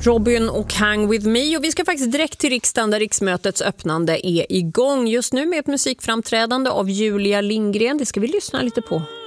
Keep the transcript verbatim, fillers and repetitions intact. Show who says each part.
Speaker 1: Robyn och Hang With Me, och vi ska faktiskt direkt till riksdagen där riksmötets öppnande är igång just nu med ett musikframträdande av Julia Lindgren. Det ska vi lyssna lite på.